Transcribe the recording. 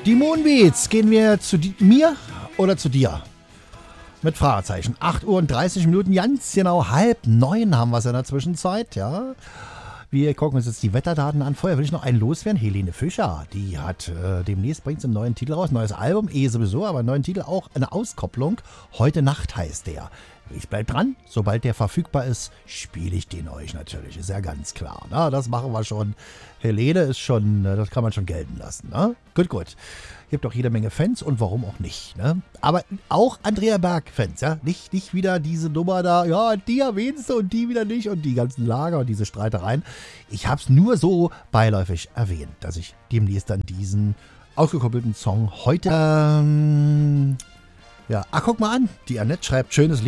Die Moonbeats, gehen wir zu mir oder zu dir? Mit Fragezeichen. 8 Uhr und 30 Minuten, ganz genau 8:30 haben wir es in der Zwischenzeit, ja. Wir gucken uns jetzt die Wetterdaten an. Vorher will ich noch einen loswerden. Helene Fischer, die hat demnächst, bringt sie einen neuen Titel raus. Neues Album, sowieso, aber einen neuen Titel, auch eine Auskopplung. Heute Nacht heißt der. Ich bleib dran. Sobald der verfügbar ist, spiele ich den euch natürlich. Ist ja ganz klar. Na, das machen wir schon. Helene ist schon, das kann man schon gelten lassen. Ne? Gut. Gibt auch jede Menge Fans und warum auch nicht. Ne? Aber auch Andrea Berg-Fans. Ja? Nicht wieder diese Nummer da, ja, die erwähnst du und die wieder nicht und die ganzen Lager und diese Streitereien. Ich habe es nur so beiläufig erwähnt, dass ich demnächst dann diesen ausgekoppelten Song heute... ja, guck mal an. Die Annette schreibt, schönes Lied.